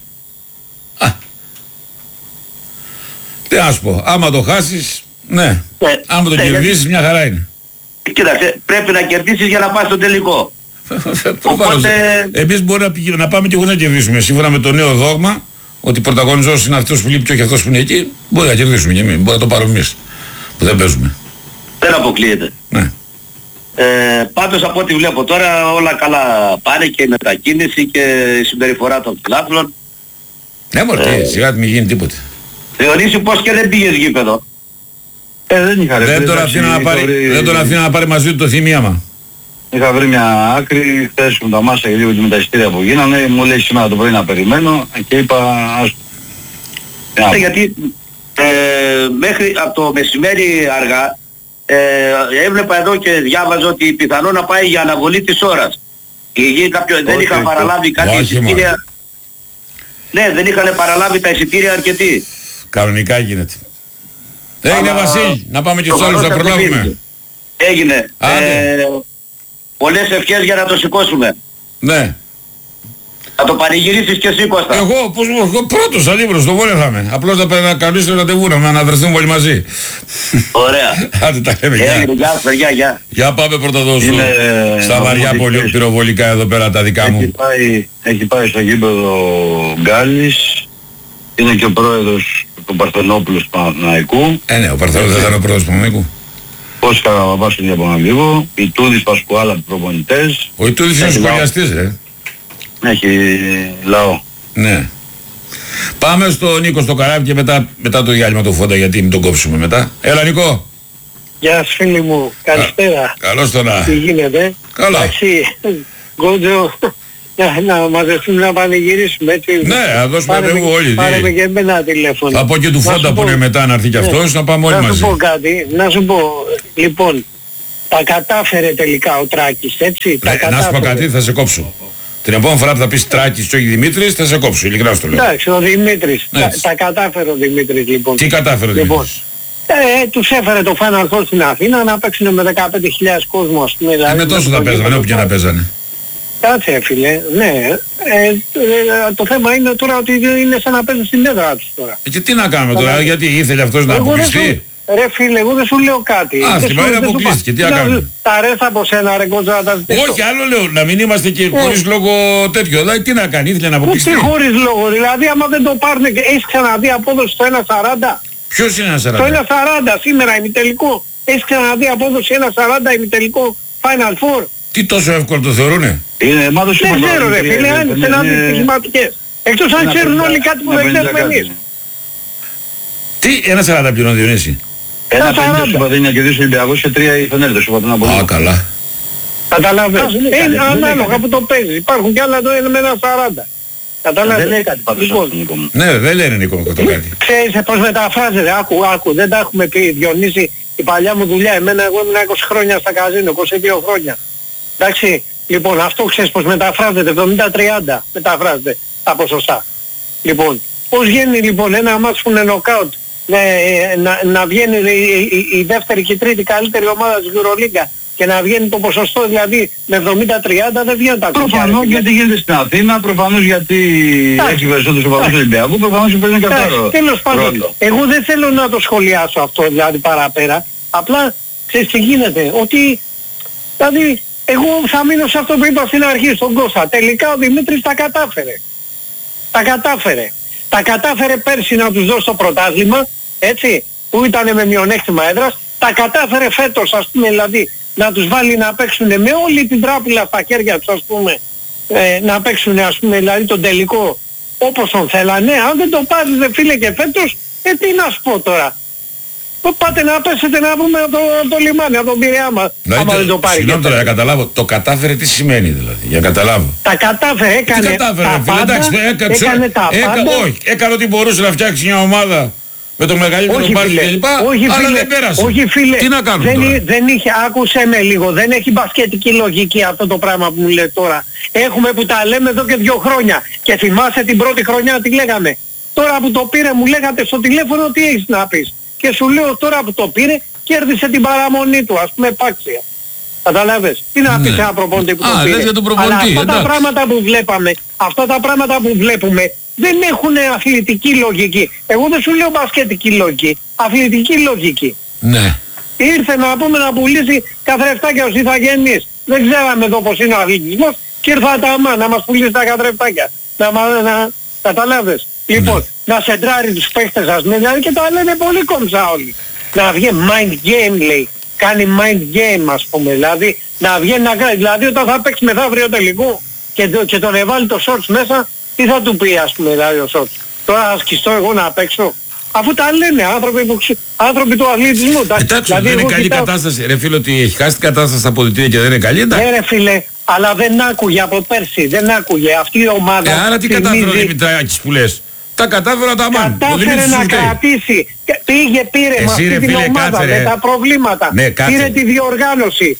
Τι να σου πω, άμα το χάσεις, ναι. Άμα το κερδίσεις μια χαρά είναι. Κοίταξε, πρέπει να κερδίσεις για να πας στο τελικό. Οπότε... Εμείς μπορούμε να πάμε και εγώ να κερδίσουμε. Σύμφωνα με το νέο δόγμα, ότι πρωταγωνιστός είναι αυτός που λείπει και αυτός που είναι εκεί, μπορεί να κερδίσουμε και εμείς. Μπορεί να το πάρουμε εμείς, που δεν παίζουμε. Δεν αποκλείεται. Ναι. Πάντως από ό,τι βλέπω τώρα όλα καλά πάνε και η μετακίνηση και η συμπεριφορά των φιλάθλων. Ναι μωρέ, σιγά μην γίνει τίποτε. Διονύση πως και δεν πήγες γήπεδο. Δεν είχα ρε. Δεν τον αφήνα να πάρει μαζί του το θυμίαμα. Είχα βρει μια άκρη, χθες μου τα μάσα για λίγο με τα εισιτήρια που γίνανε, μου λέει σήμερα το πρωί να περιμένω και είπα ας... Γιατί μέχρι από το μεσημέρι αργά έβλεπα εδώ και διάβαζα ότι πιθανό να πάει για αναβολή της ώρας. Δεν είχαν παραλάβει κάποια εισιτήρια. Ναι, δεν είχαν παραλάβει τα εισιτήρια αρκετοί. Κανονικά γίνεται. Έγινε Βασίλη, να πάμε και στους άλλους να προλάβουμε. Έγινε. Πολλές ευχές για να το σηκώσουμε. Ναι. Θα το πανηγυρίσεις και εσύ Κώστα. Εγώ πρώτος αλίμβρος, στο Βόρειο θα είμαι. Απλώς θα καλήσω ραντεβού να αναβρεθούμε όλοι μαζί. Ωραία. Άντε τα λέμε. Γεια. Για πάμε πρώτα εδώ στα βαριά πυροβολικά εδώ πέρα τα δικά μου. Έχει πάει στο γήπεδο Γκάλης. Είναι και ο πρόεδρος του Παρθενόπουλου του Παναθηναϊκού. Ναι, ο Παρθενόπουλος δεν ήταν ο πρόεδρος του Παναθηναϊκού. Πώς Καραβαπάσχολη από ένα λίγο. Η Τούδης Πασκουάλα από προπονητές. Ο Τούδης είναι σχολιαστής ρε. Έχει λαό. Ναι. Πάμε στο Νίκο στο καράβι και μετά το διάλειμμα το Φόντα, γιατί μην τον κόψουμε μετά. Έλα Νίκο. Γεια σας φίλοι μου, καλησπέρα. Καλώς το να. Τι γίνεται? Καλά. Εντάξει, Γκότζο, να μαζευτούμε να πανηγυρίσουμε έτσι. Ναι, να δώσουμε ρεύμα όλοι. Πάρε και εμένα τηλέφωνο. Θα πω και του Φόντα που είναι μετά να έρθει κι αυτός, να πάμε όλοι μαζί. Να σου πω κάτι, να σου πω, λοιπόν, τα κατάφερε τελικά ο Τράκης, έτσι. Να σου πω κάτι, θα σε κόψω. Την επόμενη φορά που θα πεις Τράκης και όχι Δημήτρης, θα σε κόψω, ειλικρινά στο λέω. Εντάξει, ο Δημήτρης, τα κατάφερε ο Δημήτρης λοιπόν. Τι κατάφερε ο Δημήτρης? Τους έφερε το Final Four στην Αθήνα να παίξουν με 15.000 κόσμο, ας πούμε. Δηλαδή, με τόσο θα παίζανε, όποια να παίζανε. Κάτσε φίλε, ναι. Το θέμα είναι τώρα ότι είναι σαν να παίζουν στην έδρα τους τώρα. Και τι να κάνουμε τώρα, γιατί ήθελε αυτός να αποκλειστεί? Ρε φίλε, εγώ δεν σου λέω κάτι. Άσχημα, είναι αποκλείστηκε, τι να κάνουμε? Τα ρέστα από σένα ρε Γκότζο να τα ζητήσω. Όχι, άλλο λέω, να μην είμαστε και χωρίς λόγο τέτοιο. Δηλαδή τι να κάνει, ήθελε να αποκλειστεί? Τι χωρίς λόγο, δηλαδή άμα δεν το πάρουν, έχεις ξαναδεί απόδοση στο 1.40? Ποιος είναι 1.40? Στο 1.40 σήμερα ημιτελικό. Έχεις ξαναδεί απόδοση 1.40 ημιτελικό Final Four? Τι τόσο εύκολο το θεωρούνε? Δεν ξέρω ρε φίλε, αν είσαι να δεις τις σημαντικές. Εκτός αν ξέρουν όλοι κάτι που δεν ξέρουμε εμείς. Τι, 1.40 πληρώνει Διονύση? 1.50 σου είπα, δεν είναι και 2 Ολυμπιακούς και 3 οι φενέρδες σου είπα να πω. Α, καλά. Καταλαβαίνεις. Είναι ανάλογα που το παίζεις. Υπάρχουν κι άλλα εδώ είναι με 1.40. Καταλάβες. Δεν λέει κάτι πάντως αυτό, Νίκο μου. Ναι, δεν λένε Νίκο μου το κάτι. Ξέρεις πώς μεταφράζεται, άκου, δεν τα έχουμε πει Διονύση, η παλιά μου δουλειά, εγώ ήμουν 20 χρόνια στα καζίνο, 22 χρόνια. Εντάξει, λοιπόν αυτό ξέρεις πώς μεταφράζεται, 70-30 μεταφράζεται τα ποσοστά. Λοιπόν, πώς γίνει λοιπόν ένα μάτς που είναι νοκάουτ, να βγαίνει η δεύτερη και η τρίτη καλύτερη ομάδα της Euroliga και να βγαίνει το ποσοστό δηλαδή με 70-30, δεν βγαίνει τα κομμάτια. Προφανώς γιατί γίνεται στην Αθήνα, προφανώς γιατί έχει περισσότερους οπαδούς του Ολυμπιακού, προφανώς παίζουν και αυτό. Τέλος πάντων, εγώ δεν θέλω να το σχολιάσω αυτό δηλαδή παραπέρα, απλά ξέρεις τι γίνεται, ότι δηλαδή εγώ θα μείνω σε αυτό που είπα στην αρχή στον Κώστα, τελικά ο Δημήτρης τα κατάφερε. Τα κατάφερε πέρσι να τους δώσει το πρωτάθλημα, έτσι, που ήταν με μειονέκτημα έδρας, τα κατάφερε φέτος ας πούμε δηλαδή να τους βάλει να παίξουν με όλη την τράπουλα στα χέρια τους ας πούμε, να παίξουν ας πούμε δηλαδή τον τελικό όπως τον θέλανε. Αν δεν το πάρεις δε φίλε και φέτος, τι να σου πω τώρα. Πάτε να πέσετε να πούμε από το λιμάνι, από τον Πειραιά μας, άμα δεν το πάρει. Συγγνώμη τώρα, για καταλάβω, το κατάφερε τι σημαίνει δηλαδή, για καταλάβω. Τα κατάφερε, έκανε τα πάντα, όχι, έκανε ό,τι μπορούσε να φτιάξει μια ομάδα με το μεγαλύτερο μπάσκετ κλπ. Αλλά δεν πέρασε. Όχι φίλε, τι να κάνουμε τώρα? Δεν είχε, άκουσε με λίγο, δεν έχει μπασκετική λογική αυτό το πράγμα που μου λέει τώρα. Έχουμε που τα λέμε εδώ και 2 χρόνια και θυμάσαι την πρώτη χρονιά τι λέγαμε. Τώρα που το πήρε μου λέγατε στο τηλέφωνο τι έχεις να πεις. Και σου λέω τώρα που το πήρε κέρδισε την παραμονή του, ας πούμε επάξια. Καταλάβες. Τι να πεις ένα προπονητή που το πήρε. Αλλά αυτά τα πράγματα που βλέπαμε, αυτά τα πράγματα που βλέπουμε δεν έχουν αθλητική λογική. Εγώ δεν σου λέω μπασκετική λογική, αθλητική λογική. Ναι. Ήρθε να πούμε να πουλήσει καθρεφτάκια ως ηθαγενείς. Δεν ξέραμε εδώ πως είναι ο αθλητισμός και ήρθα τα αμά να μας πουλήσει τα καθρεφτάκια. Να καταλάβες. Λοιπόν, να σεντράρει τους παίχτες ας πούμε, δηλαδή και τα λένε πολύ κομψά όλοι. Να βγει mind game λέει, κάνει mind game ας πούμε, δηλαδή να βγαίνει να κάνει, δηλαδή όταν θα παίξει μεθαύριο τελικό και τον εβάλει το shorts μέσα, τι θα του πει ας πούμε δηλαδή ο shorts. Τώρα θα σκιστώ εγώ να παίξω. Αφού τα λένε άνθρωποι του αθλητισμού. Εντάξει, δηλαδή, δεν είναι καλή κατάσταση. Ρε φίλε, ότι έχει χάσει την κατάσταση στα αποδυτήρια και δεν είναι καλή, εντάξει. Ναι ρε φίλε, αλλά δεν άκουγε από πέρσι, δεν άκουγε αυτή η ομάδα. Άρα τι κατάφερε ο Δημητράκης που λες? Τα κατάφερε τα μάτια. Κατάφερε να κρατήσει. Πήρε με αυτή την ομάδα με τα προβλήματα. Ναι, πήρε τη διοργάνωση.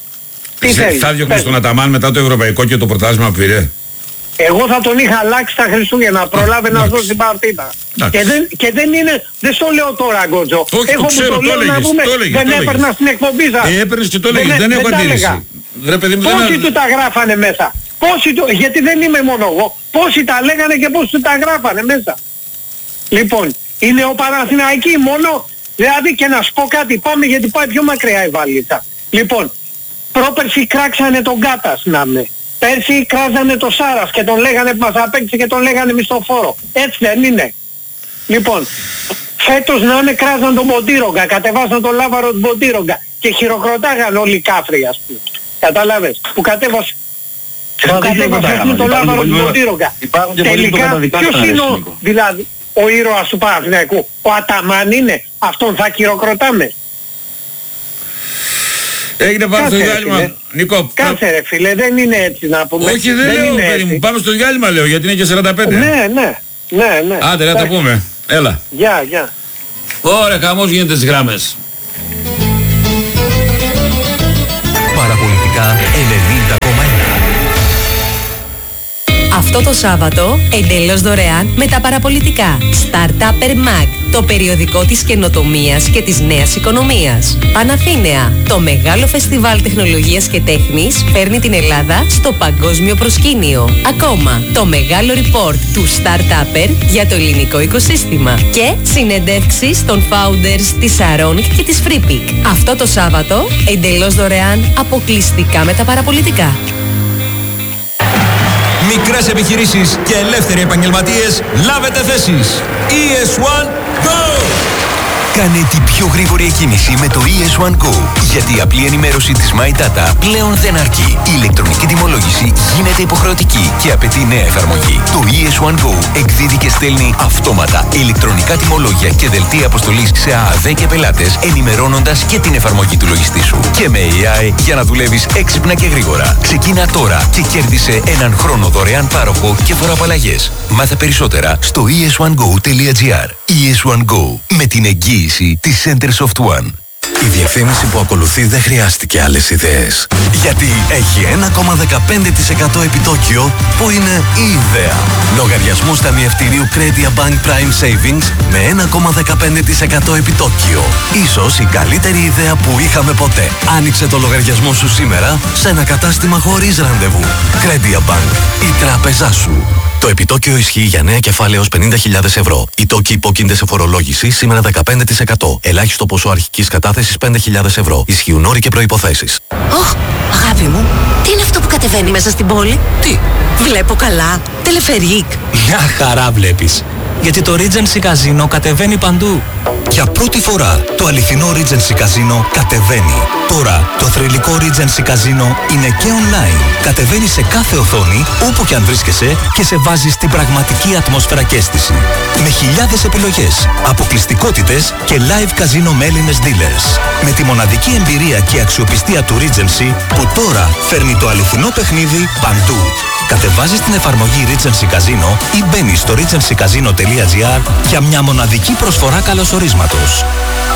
Τι θέλει? Θα διώχνεις τον Αταμάν μετά το ευρωπαϊκό και το πρωτάθλημα που πήρε? Εγώ θα τον είχα αλλάξει τα Χριστούγεννα, προλάβει να δώσει την παρτίδα. Και δεν είναι, δεν στο λέω τώρα Γκότζο. Όχι, το ξέρω, το έλεγες. Δεν έπαιρνα στην εκπομπή σας. Έπαιρνες και το έλεγες, δεν έχω αντίρρηση. Πόσοι του τα γράφανε μέσα? Γιατί δεν είμαι μόνο εγώ. Πόσοι τα λέγανε και πόσοι του τα γράφανε μέσα. Λοιπόν, είναι ο Παναθηναϊκή μόνο, δηλαδή και να σου πω κάτι, πάμε γιατί πάει πιο μακριά η βαλίτσα. Λοιπόν, πρόπερσι κράξανε τον Κάτας να με. Πέρσι κράζανε το Σάρας και τον λέγανε που μας απέκτησε και τον λέγανε μισθοφόρο. Έτσι δεν είναι? Λοιπόν, φέτος να είναι κράζαν τον Ποντήρογκα, κατεβάσαν τον Λάβαρο του Ποντήρογκα και χειροκροτάγαν όλοι οι κάφροι ας πούμε. Κατάλαβες, που κατέβασε. κατέβασαν το Λάβαρο του Μοντήρογκα. Τελικά ποιος είναι δηλαδή ο ήρωας του Παναθηναϊκού? Ο Αταμάν είναι? Αυτόν θα χειροκροτάμε? Έγινε, πάμε στο διάλειμμα. Νίκο. Κάτσε ρε φίλε, δεν είναι έτσι να πούμε. Όχι, δεν λέω παιδί μου, πάμε στο διάλειμμα λέω, γιατί είναι και 45. Ναι. Άντε, να τα πούμε. Έλα. Γεια. Ωραία, χαμός γίνεται στις γράμμες. Παραπολιτικά 90,1. Αυτό το Σάββατο, εντελώς δωρεάν με τα παραπολιτικά. Startupper Mag, το περιοδικό της καινοτομίας και της νέας οικονομίας. Παναθήναια, το μεγάλο φεστιβάλ τεχνολογίας και τέχνης φέρνει την Ελλάδα στο παγκόσμιο προσκήνιο. Ακόμα, το μεγάλο report του Startupper για το ελληνικό οικοσύστημα. Και συνεντεύξεις των founders της Saronic και της FreePick. Αυτό το Σάββατο, εντελώς δωρεάν, αποκλειστικά με τα παραπολιτικά. Μικρές επιχειρήσεις και ελεύθεροι επαγγελματίες, λάβετε θέσεις. ES1 Go! Κάνε την πιο γρήγορη εκκίνηση με το ES1 Go. Γιατί η απλή ενημέρωση της My Data πλέον δεν αρκεί. Η ηλεκτρονική τιμολόγηση γίνεται υποχρεωτική και απαιτεί νέα εφαρμογή. Το ES1 Go εκδίδει και στέλνει αυτόματα ηλεκτρονικά τιμολόγια και δελτία αποστολής σε ΑΑΔ και πελάτες, ενημερώνοντας και την εφαρμογή του λογιστή σου. Και με AI για να δουλεύεις έξυπνα και γρήγορα. Ξεκίνα τώρα και κέρδισε έναν χρόνο δωρεάν πάροχο και φοροαπαλλαγές. Μάθε περισσότερα στο es1go.gr. ES1 Go, με την εγγύηση της Centersoft One. Η διαφήμιση που ακολουθεί δεν χρειάστηκε άλλες ιδέες. Γιατί έχει 1,15% επιτόκιο που είναι η ιδέα. Λογαριασμός ταμιευτηρίου Credit Bank Prime Savings με 1,15% επιτόκιο. Ίσως η καλύτερη ιδέα που είχαμε ποτέ. Άνοιξε το λογαριασμό σου σήμερα σε ένα κατάστημα χωρίς ραντεβού. Credit Bank, η τράπεζά σου. Το επιτόκιο ισχύει για νέα κεφάλαια έως 50.000 ευρώ. Οι τόκοι υπόκεινται σε φορολόγηση σήμερα 15%. Ελάχιστο ποσό αρχικής κατάθεσης 5.000 ευρώ. Ισχύουν όροι και προϋποθέσεις. Αγάπη μου, τι είναι αυτό που κατεβαίνει μέσα στην πόλη? Τι? Βλέπω καλά. Τελεφερίκ. Μια χαρά βλέπεις. Γιατί το Regency Casino κατεβαίνει παντού. Για πρώτη φορά το αληθινό Regency Casino κατεβαίνει. Τώρα το θρυλικό Regency Casino είναι και online. Κατεβαίνει σε κάθε οθόνη όπου και αν βρίσκεσαι και σε βάζει στην πραγματική ατμόσφαιρα και αίσθηση. Με χιλιάδες επιλογές, αποκλειστικότητες και live casino με Έλληνες dealers. Με τη μοναδική εμπειρία και αξιοπιστία του Regency που τώρα φέρνει το αληθινό παιχνίδι παντού. Κατεβάζεις την εφαρμογή Regency Casino ή μπαίνεις στο regencycasino.gr για μια μοναδική προσφορά καλωσορίσματος.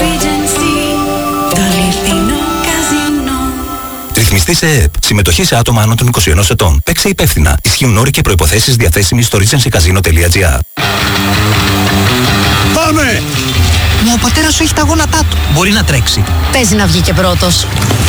Regency, το αληθινό καζίνο. Ρυθμιστή σε ΕΕΠ. Συμμετοχή σε άτομα άνω των 21 ετών. Παίξε υπεύθυνα. Ισχύουν όροι και προϋποθέσεις διαθέσιμοι στο regencycasino.gr. Πάμε! Μα ο πατέρας σου έχει τα γόνατά του. Μπορεί να τρέξει. Παίζει να βγει και πρώτος.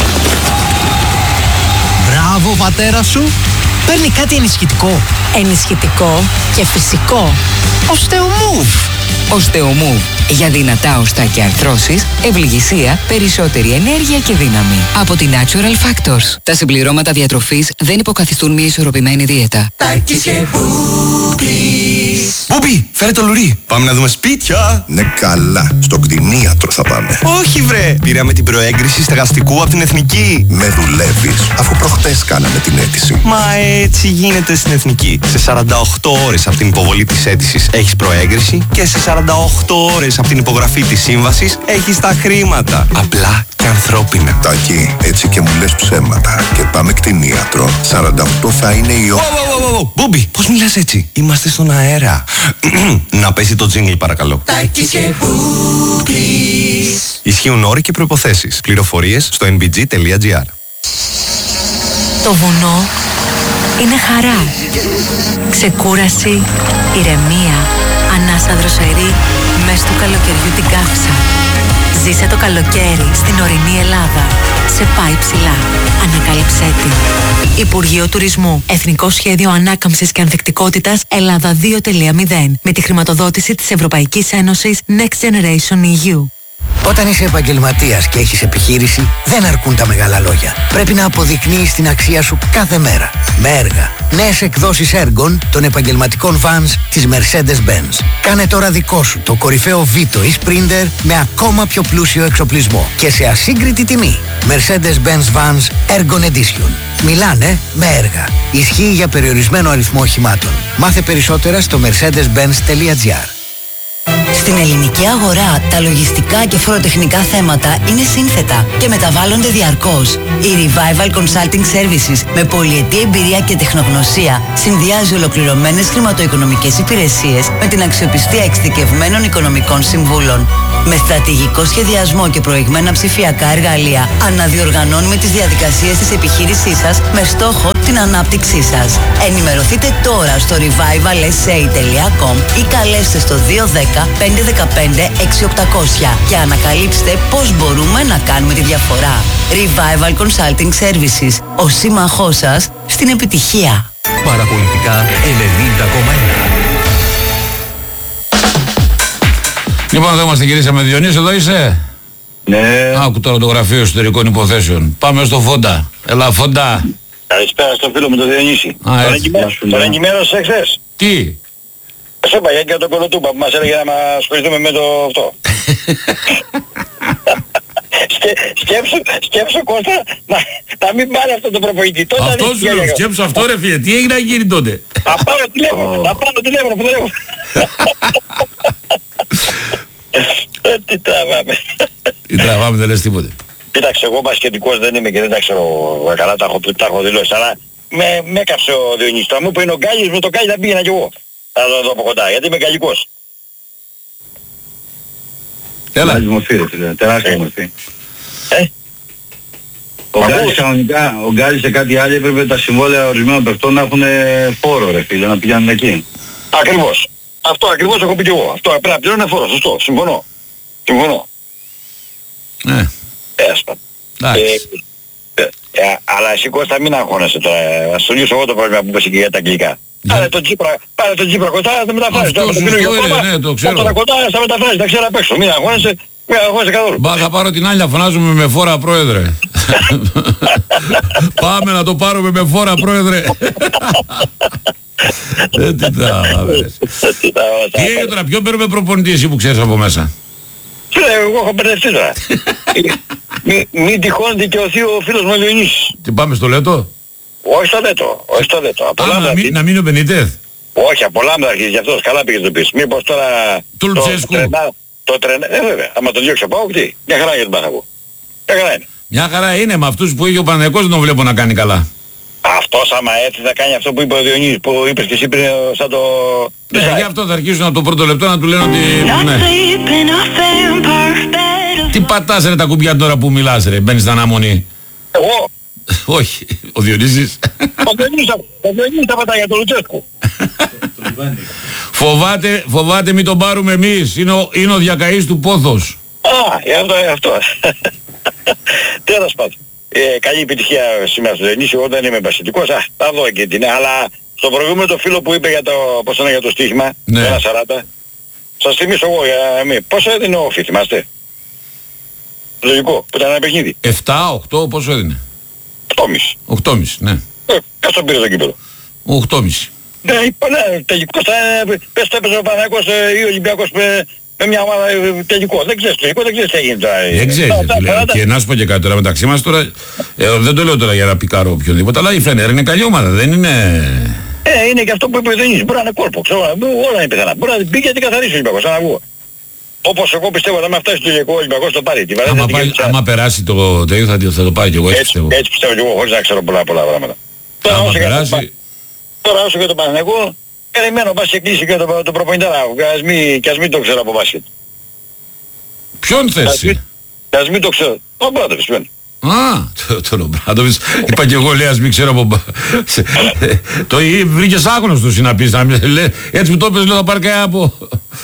Μπράβο, πατέρα σου. Παίρνει κάτι ενισχυτικό. Ενισχυτικό και φυσικό. Οστεομούβ. Οστεομούβ. Για δυνατά οστά και αρθρώσεις, ευληγησία, περισσότερη ενέργεια και δύναμη. Από την Natural Factors. Τα συμπληρώματα διατροφής δεν υποκαθιστούν μια ισορροπημένη δίαιτα. Μπούμπι, φέρε το λουρί. Πάμε να δούμε σπίτια. Ναι, καλά. Στον κτηνίατρο θα πάμε. Όχι, βρε. Πήραμε την προέγκριση στεγαστικού από την Εθνική. Με δουλεύεις, αφού προχτές κάναμε την αίτηση. Μα έτσι γίνεται στην Εθνική. Σε 48 ώρες από την υποβολή της αίτησης έχεις προέγκριση και σε 48 ώρες από την υπογραφή της σύμβασης έχεις τα χρήματα. Απλά και ανθρώπινα. Τάκη, έτσι και μου λες ψέματα. Και πάμε κτηνίατρο. 48 θα είναι η ώρα. Μπούμπι, πώς μιλάς έτσι? Είμαστε στον αέρα. Να πέσει το τζίνγκλ παρακαλώ. Ισχύουν όροι και προϋποθέσεις. Πληροφορίες στο nbg.gr. Το βουνό είναι χαρά. Ξεκούραση, ηρεμία, ανάσα δροσερή μες του καλοκαιριού την καύσα. Ζήσε το καλοκαίρι στην ορεινή Ελλάδα. Σε πάει ψηλά. Ανακάλυψέ την. Υπουργείο Τουρισμού. Εθνικό Σχέδιο Ανάκαμψης και Ανθεκτικότητας Ελλάδα 2.0. Με τη χρηματοδότηση της Ευρωπαϊκής Ένωσης Next Generation EU. Όταν είσαι επαγγελματίας και έχεις επιχείρηση, δεν αρκούν τα μεγάλα λόγια. Πρέπει να αποδεικνύεις την αξία σου κάθε μέρα. Με έργα. Νέες εκδόσεις έργων των επαγγελματικών vans της Mercedes-Benz. Κάνε τώρα δικό σου το κορυφαίο Vito ή Sprinter με ακόμα πιο πλούσιο εξοπλισμό και σε ασύγκριτη τιμή. Mercedes-Benz Vans Ergon Edition. Μιλάνε με έργα. Ισχύει για περιορισμένο αριθμό οχημάτων. Μάθε περισσότερα στο mercedes-benz.gr. Στην ελληνική αγορά, τα λογιστικά και φοροτεχνικά θέματα είναι σύνθετα και μεταβάλλονται διαρκώς. Η Revival Consulting Services με πολυετή εμπειρία και τεχνογνωσία συνδυάζει ολοκληρωμένες χρηματοοικονομικές υπηρεσίες με την αξιοπιστία εξειδικευμένων οικονομικών συμβούλων. Με στρατηγικό σχεδιασμό και προηγμένα ψηφιακά εργαλεία, αναδιοργανώνουμε τις διαδικασίες της επιχείρησής σας με στόχο την ανάπτυξή σας. Ενημερωθείτε τώρα στο revivalsa.com ή καλέστε στο 210 515 6800 και ανακαλύψτε πώς μπορούμε να κάνουμε τη διαφορά. Revival Consulting Services, ο σύμμαχός σας στην επιτυχία. Παραπολιτικά 90,1. Λοιπόν, εδώ είμαστε, γυρίσαμε. Διονύση, εδώ είσαι? Ναι. Άκου τώρα το γραφείο εσωτερικών υποθέσεων. Πάμε στο Φόντα. Έλα, Φόντα. Καλησπέρα στο φίλο μου τον Διονύση. Τον ενημέρωσε εχθές. Τι? Σου είπα για τον Κολοτούπα που μας έλεγε να ασχοληθούμε με το αυτό. Σκέψου Κώστα να μην πάρει αυτό το προπονητή. Αυτό σου λέω, σκέψου αυτό ρε φίλε. Τι έγινε να γίνει τότε? Θα πάρω τηλέφωνο που δεν έχω. Τι τραβάμε. Τι τραβάμε, δεν λες τίποτε. Κοίταξε, εγώ μπασκετικός δεν είμαι και δεν τα ξέρω καλά, τα έχω δηλώσει, αλλά με έκαψε ο Διονύσης. Θα μου πει είναι ο Γκάλης, με τον Γκάλη θα πήγαινα κι εγώ. Θα το δω από κοντά, γιατί είμαι γαλλικός. Έλα. Τεράστια μορφή. Ο Γκάλης κανονικά, ο Γκάλης σε κάτι άλλο έπρεπε τα συμβόλαια ορισμένων παιχτών να έχουν φόρο ρε φίλε, να πηγαίνουν εκεί. Ακριβώς. Αυτό ακριβώς έχω πει κι εγώ. Αυτό πρέπει να πληρώνει φόρο, σωστό. Συμφωνώ. Ναι. Αλλά εσύ Κώστα μην αγχώνεσαι τώρα. Ας σου λύσω εγώ το πρόβλημα που είπες και για τα αγγλικά. Πάρε τον Τσίπρα κοντά, θα μεταφράσεις. Αυτό σωστό είναι, το ξέρω. Τώρα κοντά θα μεταφράσεις, τα ξέρω απ' έξω. Μην αγχώνεσαι καθόλου. Μπα, θα πάρω την άλλη, φωνάζουμε με φόρα πρόεδρε. Πάμε να το πάρουμε με φόρα πρόεδρε. Τι τράβες. Τι έγινε τώρα, ποιον παίρνουμε προπονητή εσύ που ξέρεις από μέσα? Εγώ έχω μπερδευτεί τώρα. Μην τυχόν δικαιωθεί ο φίλος μου Διονύσης. Τι πάμε στο Λέτο? Όχι στο Λέτο. Να μείνει ο Μπενιτέθ. Όχι, από Λάμδα αρχίζει, γι' αυτός καλά πήγε το πεις. Μήπως τώρα το τρενά, βέβαια, άμα το διώξει από άουκ, τι, μια χαρά για την Παναγού. Μια χαρά είναι. Μια χαρά είναι, με αυτούς που είχε ο Παναγικός δεν τον βλέπω να κάνει καλά. Αυτός άμα έτσι θα κάνει αυτό που είπε ο Διονύσης, που είπες και εσύ πριν σαν το... Ναι, γι' αυτό θα αρχίσουν από το πρώτο λεπτό να του λένε ότι... Ναι. Τι πατάς ρε τα κουμπιά τώρα που μιλάς ρε, μπαίνεις στην αναμονή? Εγώ? Όχι, ο Διονύσης. Ο Διονύσης θα πατάει για τον Λουτσέσκου. Φοβάται μην τον πάρουμε εμείς, είναι ο διακαής του πόθος. Αυτό. Τέλος πάντων. Καλή επιτυχία σήμερα στο Διονύση, εγώ δεν είμαι μπασχετικός, θα δω και την, αλλά στο προηγούμενο το φίλο που είπε για το στοίχημα, ναι. 1.40, σας θυμίσω εγώ για μη, πόσο έδινε ο Όφη, θυμάστε? Λογικό, που ήταν ένα παιχνίδι. 7-8, πόσο έδινε? 8,5. 8,5, ναι. Ποιος τον πήρε το κύπελο? 8,5. Ναι, τελικός θα πες το έπαιζε ο Παναθηναϊκός ή ο Ολυμπιακός με μια ομάδα τελικό. Δεν ξέρεις τι έγινε τώρα. Δεν ξέρεις φίλε. Και να σου πω και κάτι τώρα μεταξύ μας τώρα, δεν το λέω τώρα για να πικάρω οποιονδήποτε, αλλά η Φενέρ είναι καλή ομάδα, δεν είναι... Είναι και αυτό που είπε ο Διονύσης, μπορεί να είναι κόλπο, ξέρω, όλα είναι πιθανά. Μπορεί να μπει και την καθαρίσει ο Ολυμπιακός, σαν να βγω. Όπως εγώ πιστεύω ότι άμα φτάσει στο τελικό ο Ολυμπιακός το πάρει. Άμα περάσει το τέτοιο θα το πάρει και εγώ, έτσι πιστεύω. Έτσι πιστεύω και εγώ, χωρίς να ξέρω πολλά πράγματα. Τώρα όσο για το Παναθηναϊκό, περιμένω πας και κλείσει και το προπονητάρα, και ας μην το ξέρω από μπάσκετ. Ποιον θες? Ας μην το ξέρω. Ο Μπράντοβιτς ποιον. Τον Μπράντοβιτς, είπα και εγώ λέει ας μην ξέρω από μπάσκετ. Το βρήκες άγνωστος να πεις, έτσι που το πες λέω θα πάρει κανένα από...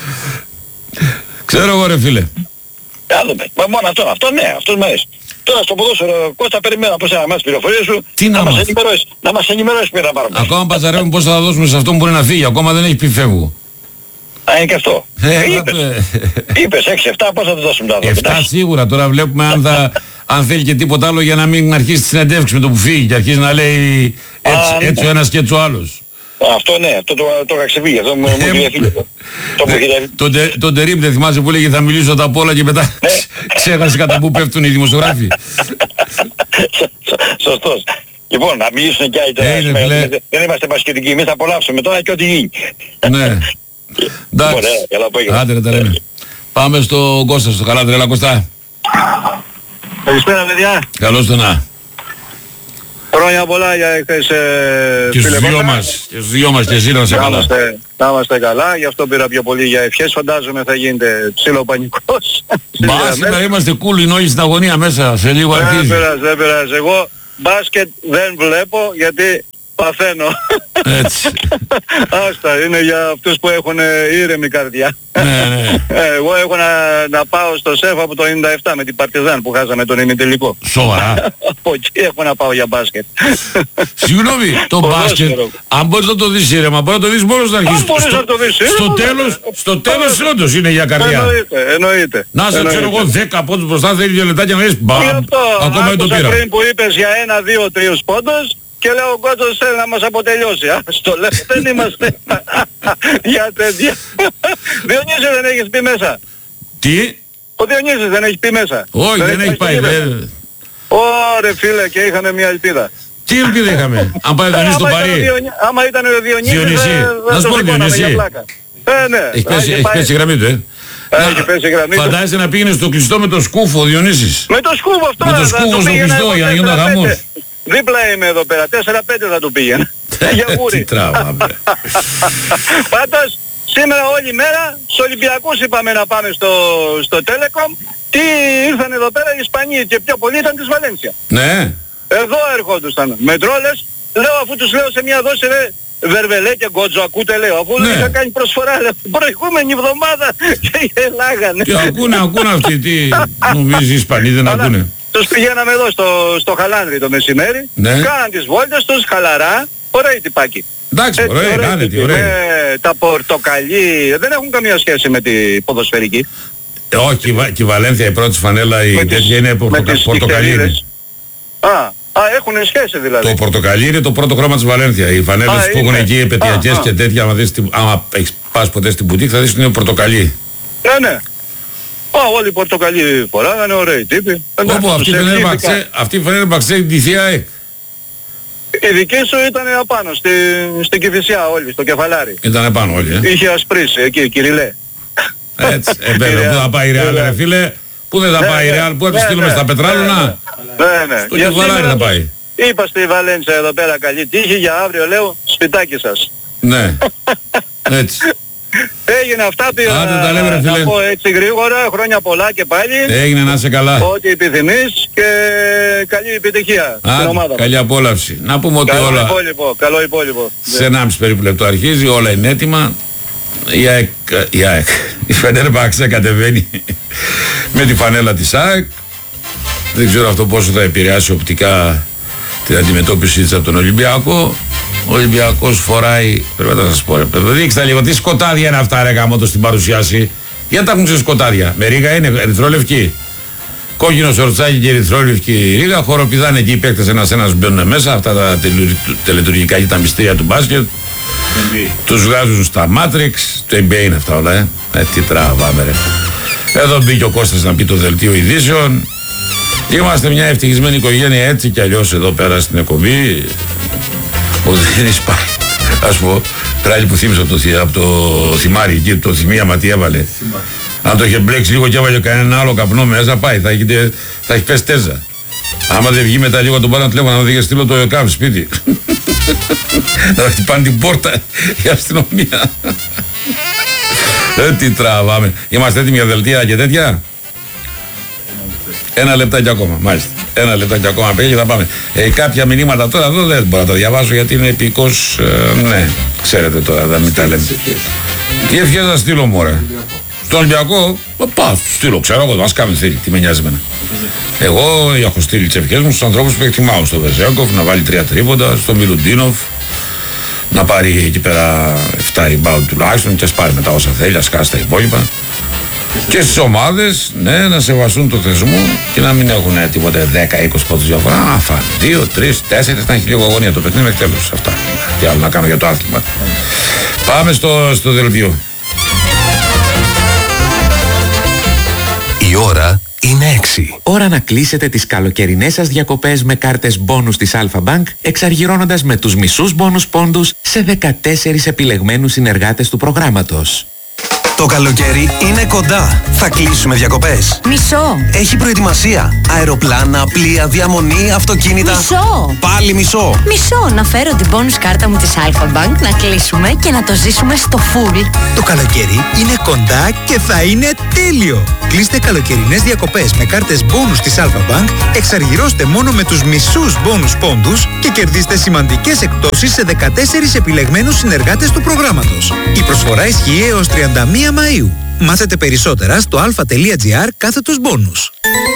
Ξέρω εγώ ρε φίλε. Μόνο αυτό ναι, αυτό μου αρέσει. Τώρα στο ποδόσφαιρο, Κώστα, περιμένω από εσένα τις πληροφορίες σου. Τι να μας ενημερώσεις πριν να πάρουμε. Ακόμα παζαρεύουμε πώς θα δώσουμε σε αυτόν που μπορεί να φύγει. Ακόμα δεν έχει πει φεύγω. Α, είναι και αυτό. Είπες 6-7, πώς θα του δώσουμε τα 7 σίγουρα. Τώρα βλέπουμε αν θέλει και τίποτα άλλο για να μην αρχίσει τη συνεντεύξη με το που φύγει και αρχίσει να λέει έτσι ο ένας και έτσι ο άλλος. Αυτό ναι, αυτό το είχα ξεφύγει, αυτό μου διαφύγει. Τον Τερίμ δεν θυμάσαι που λέγει θα μιλήσω τα απ' όλα και μετά ξέχασε κατά που πέφτουν οι δημοσιογράφοι. Σωστός. Λοιπόν, να μιλήσουν και άλλοι τώρα. Δεν είμαστε πασχετικοί, εμείς θα απολαύσουμε τώρα και ό,τι γίνει. Ναι. Εντάξει. Άντε να τα λέμε. Πάμε στο Κώστα, στο Καλάτρι. Έλα Κώστα. Καλησπέρα παιδιά. Καλώς το να. Χρόνια πολλά για χθες και στους δυο μας. Και στους δυο μας και εσύ να είσαι καλά. Να είμαστε καλά, γι' αυτό πήρα πιο πολύ για ευχές. Φαντάζομαι θα γίνετε ψιλοπανικός. Μπα, σήμερα είμαστε cool, είναι όλοι στην αγωνία μέσα, σε λίγο αρχίζει. Δεν πειράζει. Εγώ μπάσκετ δεν βλέπω γιατί παθαίνω. Έτσι. Άστα, είναι για αυτούς που έχουν ήρεμη καρδιά. Ναι. Εγώ έχω να πάω στο ΣΕΦ από το 97 με την Παρτιζάν που χάσαμε τον ημιτελικό. Σοβαρά. Από εκεί έχω να πάω για μπάσκετ. Συγγνώμη, το μπάσκετ, αν μπορείς να το δεις ήρεμα, μπορείς να το δεις μόνος να αρχίσεις. Στο τέλος όντως είναι για καρδιά. Εννοείται. Να σε ξέρω εγώ 10 πόντους μπροστά, θέλει 2 λεπτάκια να λες μπαμ. Ακόμα δεν το πήρα. Πριν που είπες για 1, 2, 3 πόντους και λέω ο Κότσος θέλει να μας αποτελειώσει. Στο λέω δεν είμαστε για τέτοια. Διονύση δεν έχεις πει μέσα. Τι? Ο Διονύσης δεν έχει πει μέσα. Όχι, δεν έχει πάει. Ωρε φίλε, και είχαμε μια ελπίδα. Τι ελπίδα είχαμε? Αν πάει ο Διονύσης στο Παρί. Άμα ήταν ο Διονύσης να σου πω Διονύση. Ναι. Έχει πέσει η γραμμή του, Φαντάζεσαι να πήγαινε στο κλειστό με το σκούφο ο Διονύσης. Με το σκούφο αυτό. Με το σκούφο στο κλειστό για να γίνει γαμός. Δίπλα είμαι εδώ πέρα, 4-5 θα του πήγαινε. Τι τράβα, μπρε. Πάντως, σήμερα όλη μέρα, στους Ολυμπιακούς είπαμε να πάμε στο Telecom. Τι ήρθαν εδώ πέρα οι Ισπανοί και πιο πολλοί ήταν της Βαλένσια. Ναι. Εδώ ερχόντουσαν με τρόλες. Λέω αφού τους λέω σε μια δόση Βερβελέ και Γκότζο ακούτε λέω. Αφού δεν είχα κάνει προσφορά προηγούμενη εβδομάδα και γελάγανε. Και ακούνε αυτοί, τι νομίζεις οι Ισπανοί δεν ακούνε. Τους πηγαίναμε εδώ στο Χαλάνδρι το μεσημέρι, κάναν τις βόλτες τους χαλαρά, ωραίοι τυπάκι. Εντάξει, ωραία, κάνετε, ωραία. Τα πορτοκαλί δεν έχουν καμία σχέση με τη ποδοσφαιρική. Όχι, και η Βαλένθια η πρώτη φανέλα η τέτοια είναι πορτοκαλί. Έχουν σχέση δηλαδή. Το πορτοκαλί είναι το πρώτο χρώμα της Βαλένθια. Οι φανέλες που έχουν εκεί επαιτειακές και τέτοια, άμα έχεις πας ποτέ στην μπουτίκ θα δεις ότι είναι πορτοκαλί. Ναι. Όλοι οι πορτοκαλί φοράγανε, ωραίοι τύποι. Όπου αυτή η Φενέρμπαξ είναι τη θεία ΑΕΚ. Η δική σου ήταν απάνω, στην Κηφισιά όλοι, στο κεφαλάρι. Ήταν απάνω όλοι, Είχε ασπρίσει εκεί, Κυριλέ. Έτσι, πού θα πάει η Ρεάλ ρε φίλε, πού δεν θα πάει η Ρεάλ, πού θα τη στείλουμε στα πετράλωνα. Ναι. Στο κεφαλάρι θα πάει. Είπα στη Βαλένσια εδώ πέρα καλή τύχη για αύριο λέω σπιτάκι σας. Ναι, έτσι. Έγινε αυτά, πήγα να πω έτσι γρήγορα, χρόνια πολλά και πάλι. Έγινε, να είσαι καλά. Ό,τι επιθυμείς και καλή επιτυχία στην ομάδα. Καλή απόλαυση. Να πούμε ότι καλό υπόλοιπο. Σε 1,5 περίπου λεπτό αρχίζει, όλα είναι έτοιμα. Η Φενέρμπαξ κατεβαίνει με τη φανέλα της ΑΕΚ. Δεν ξέρω αυτό πόσο θα επηρεάσει οπτικά την αντιμετώπιση της από τον Ολυμπιακό. Ο Ολυμπιακός φοράει, πρέπει να σας πω ρε παιδί, δείξτε λίγο τι σκοτάδια είναι αυτά ρε γάμο το στην παρουσίαση. Γιατί τα έχουν σε σκοτάδια, με ρίγα είναι ερυθρόλευκη. Κόκκινο σορτσάκι και ερυθρόλευκη ρίγα, χοροπηδάνε εκεί οι παίκτες ένας μπαίνουν μέσα, αυτά τα τελετουργικά και τα μυστήρια του μπάσκετ. Τους βγάζουν στα Matrix, το NBA είναι αυτά όλα τι τραβάμε ρε. Εδώ μπήκε ο Κώστας να πει το δελτίο ειδήσεων. Είμαστε μια ευτυχισμένη οικογένεια έτσι κι αλλιώς εδώ πέρα στην εκπομπή. Ο Δένης πάει, ας πω, τράλι που θύμισε από το θυμάρι εκεί, το θυμία μα τι έβαλε. Αν το είχε μπλέξει λίγο και έβαλε κανένα άλλο καπνό μέσα πάει, θα έχει πέσει τέζα. Άμα δεν βγει μετά λίγο τον πάρω τηλέφωνο να δει στείλω το ΕΚΑΒ σπίτι. Να χτυπάνε την πόρτα η αστυνομία. Τι τραβάμε. Είμαστε έτοιμοι για δελτία και τέτοια. 1 λεπτάκι ακόμα, μάλιστα. 1 λεπτάκι ακόμα πήγε και θα πάμε. Κάποια μηνύματα τώρα εδώ δεν μπορώ να τα διαβάσω γιατί είναι επικός. Ναι, ξέρετε τώρα, δεν μην τα λέμε. Τι ευχές θα στείλω μωρέ. Στον Ολυμπιακό, στείλω, ξέρω εγώ, μας κάνει θέλει, τι με νοιάζει εμένα. Εγώ έχω στείλει τις ευχές μου στους ανθρώπους που εκτιμάω. Στο Βεζέγκοφ να βάλει 3 τρίποντα, στο Μιλουντίνοφ, να πάρει εκεί πέρα 7 rebound τουλάχιστον και ας πάρει μετά όσα θέλει, ας κάσει τα υπόλοιπα. Και στις ομάδες, ναι, να σεβαστούν το θεσμό και να μην έχουν τίποτε 10-20 πόντους διαφορά. Άφα, 2, 3, 4, να έχει λίγο αγωνία το παιχνίδι μέχρι τέλος. Αυτά. Τι άλλο να κάνω για το άθλημα. Πάμε στο δελτίο. Η ώρα είναι 6. Ώρα να κλείσετε τις καλοκαιρινές σας διακοπές με κάρτες μπόνους της Alpha Bank, εξαργυρώνοντας με τους μισούς μπόνους πόντους σε 14 επιλεγμένους συνεργάτες του προγράμματος. Το καλοκαίρι είναι κοντά. Θα κλείσουμε διακοπές. Μισό. Έχει προετοιμασία. Αεροπλάνα, πλοία, διαμονή, αυτοκίνητα. Μισό. Πάλι μισό. Μισό. Να φέρω την bonus κάρτα μου της Alpha Bank, να κλείσουμε και να το ζήσουμε στο full. Το καλοκαίρι είναι κοντά και θα είναι τέλειο. Κλείστε καλοκαιρινές διακοπές με κάρτες bonus της Alpha Bank, εξαργυρώστε μόνο με τους μισούς bonus πόντους και κερδίστε σημαντικές εκπτώσεις σε 14 επιλεγμένους συνεργάτες του προγράμματος. Η προσφορά ισχύει έως 31 Μαΐου. Μάθετε περισσότερα στο alpha.gr/bonus.